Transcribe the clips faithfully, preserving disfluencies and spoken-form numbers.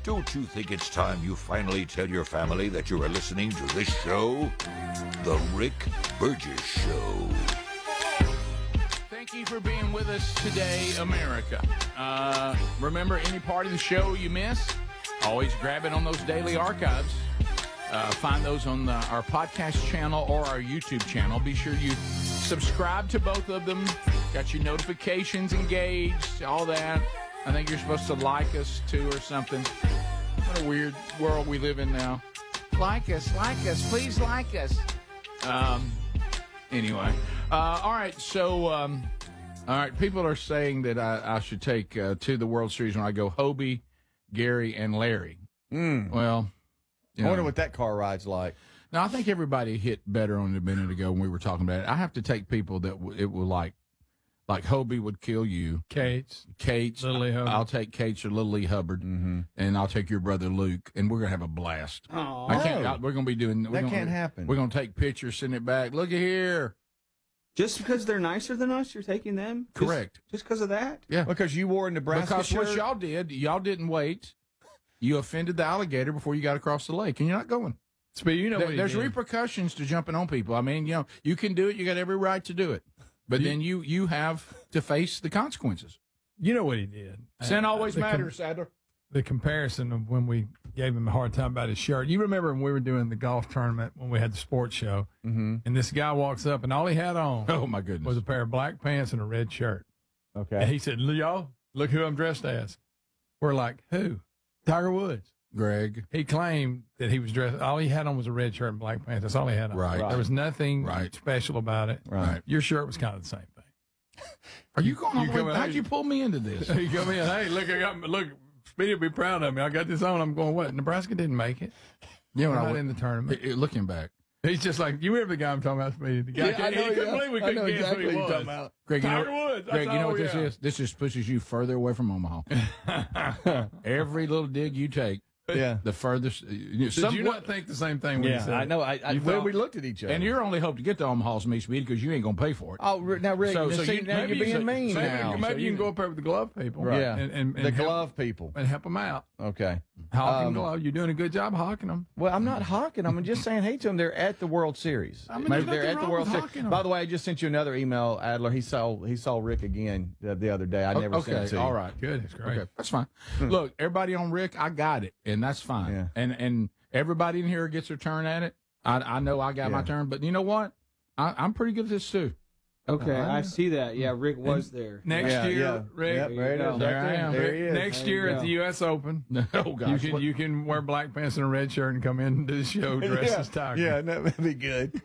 Don't you think it's time you finally tell your family that you are listening to this show? The Rick Burgess Show. Thank you for being with us today, America. Uh, remember, any part of the show you miss, always grab it on those daily archives. Uh, find those on the, our podcast channel or our YouTube channel. Be sure you subscribe to both of them. Got your notifications engaged, all that. I think you're supposed to like us, too, or something. What a weird world we live in now. Like us, like us, please like us. Um, anyway. Uh, all right, so, um, all right, people are saying that I, I should take uh, to the World Series when I go Hobie, Gary, and Larry. Mm. Well, you I know. wonder what that car ride's like. Now, I think everybody hit better on it a minute ago when we were talking about it. I have to take people that w- it will like, like Hobie would kill you. Kate's. Kate's. Little Lee Hubbard. I'll take Kate's or Little Lee Hubbard, mm-hmm. and I'll take your brother Luke, and we're going to have a blast. Aww. I can't, No. I, we're going to be doing. That gonna, can't happen. We're going to take pictures, send it back. Look at here. Just because they're nicer than us, you're taking them? Just, Correct. Just because of that? Yeah. Because you wore a Nebraska Because shirt? what y'all did, y'all didn't wait. You offended the alligator before you got across the lake, and you're not going. But you know There, what he there's did. repercussions to jumping on people. I mean, you know, you can do it. You got every right to do it. But You- then you you have to face the consequences. You know what he did. Sin Uh, always the com- matters, Sadler. the comparison of when we gave him a hard time about his shirt. You remember when we were doing the golf tournament when we had the sports show, Mm-hmm. and this guy walks up and all he had on Oh, my goodness. was a pair of black pants and a red shirt. Okay. And he said, y'all, look who I'm dressed as. We're like, who? Tiger Woods. Greg. He claimed that he was dressed, all he had on was a red shirt and black pants. That's all he had on. Right. There was nothing Right. special about it. Right. Your shirt was kind of the same thing. Are you going all You the way? come- How'd you pull me into this? He come in, hey, look, I got, look, Speedy will be proud of me. I got this on. I'm going, what? Nebraska didn't make it. You know, We're when I not went- in the tournament. it- it- looking back. He's just like, you remember the guy I'm talking about, Speedy? The guy, Yeah, I know, he couldn't yeah. believe we I couldn't know guess exactly who he what you're was. talking about. Greg, you know, Tiger Woods. I Greg, you said, know what oh, this yeah. is? This just pushes you further away from Omaha. Every little dig you take, Yeah. the furthest. You, Did you not think the same thing when you said Yeah, I it? know. I, I You when thought- we looked at each other. And your only hope to get to Omaha is me, Speedy, because you ain't going to pay for it. Oh, Rick- now, Rick, So- now, so see, you- now maybe you're you being say- mean Maybe, now. maybe So you you- can go up there with the glove people. Right. And, and, and the help, glove people. and help them out. Okay. Hawking Um, glove. You're doing a good job hawking them. Well, I'm not hawking them. I'm just saying, hey to them. They're at the World Series. I mean, there's they're nothing at the wrong World with Series. hawking 'em. By the way, I just sent you another email, Adler. He saw he saw Rick again the, the other day. I never okay, sent it to you. all right. Good. It's great. Okay, that's fine. Look, everybody on Rick, I got it, and that's fine. Yeah. And and everybody in here gets their turn at it. I I know I got my Yeah. turn, but you know what? I, I'm pretty good at this too. Okay, Uh-huh. I see that. Yeah, Rick was there. Next Yeah, year, yeah. Rick. Yep, there it go. is. There Right I am. There he is. Next There year you at go. the U S Open, Oh you gosh, can what- you can wear black pants and a red shirt and come in and do the show dressed yeah. as Tiger. Yeah, that would be good.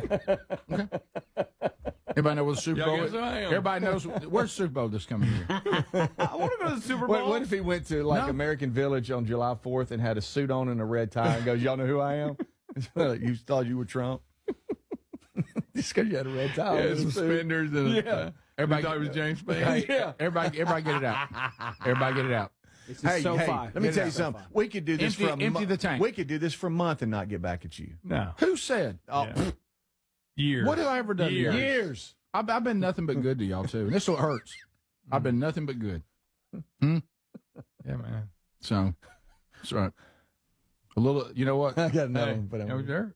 everybody know what the Super Yeah, I Bowl guess is? I am. Everybody knows where's the Super Bowl this coming year. I want to go to the Super Bowl. What, what if he went to like No. American Village on July fourth and had a suit on and a red tie and goes, "Y'all know who I am?" You thought you were Trump just because you had a red tie. Yeah, on and a suit. suspenders and Yeah. uh, Everybody- everybody thought it was James Spain. Hey, Yeah. everybody, everybody get it out. Everybody get it out. It's Hey, so hey, fine. let me Get it tell you out. something. We could do this Empty- for a empty month. the tank. We could do this for a month and not get back at you. No, Who said? Oh, Yeah. years. What have I ever done to Years. you? years. I've, I've been nothing but good to y'all too, and this what hurts. I've been nothing but good. Yeah, man. So that's right. A little, you know what? I got another Hey, one, but that was there.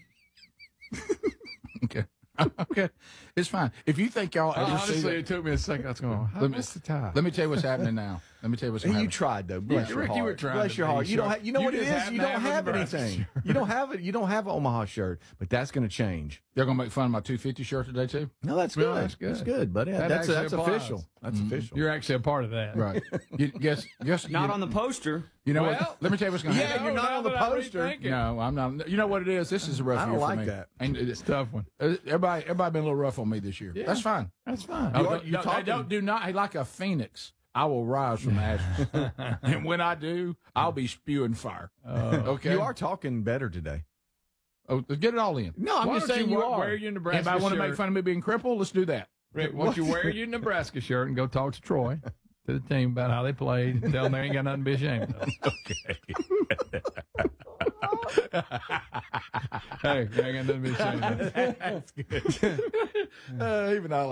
Okay. Okay. It's fine. If you think y'all ever see Honestly, that, it took me a second. I was going, how, Let me- what's the tie? let me tell you what's happening now. Let me tell you what's Hey, happening. you tried though. Bless Yeah, your Rick, heart. you were trying Bless to your be heart. You sure. don't. Ha- you know You what it just is. happen You to don't have a have Nebraska anything. shirt. You don't have it. You don't have an Omaha shirt, but that's going to change. They're gonna make fun of my two fifty shirt today too. No, that's Well, good. that's good. That's good, buddy. That that's actually that's applies. official. That's official. You're actually a part of that. Right. You, guess. Guess. Not you, on the poster. You know Well, what? Let me tell you what's gonna yeah, happen. you're not now on the that I poster. rethink it. No, I'm not. You know what it is? This is a rough I don't year for like me. that. And It's it, a tough one. uh, everybody, everybody been a little rough on me this year. Yeah. That's fine. That's fine. Oh, are- don't, you don't, talking- don't do not like a phoenix. I will rise from the ashes, and when I do, I'll be spewing fire. okay. You are talking better today. Oh, get it all in. No, I'm Why just don't saying you you wa- are. wear your Nebraska Anybody want to shirt? make fun of me being crippled? Let's do that. Rick, why don't you wear your Nebraska shirt and go talk to Troy, to the team about how they played, and tell them they ain't got nothing to be ashamed of. Hey, they ain't got nothing to be ashamed of. Uh, even I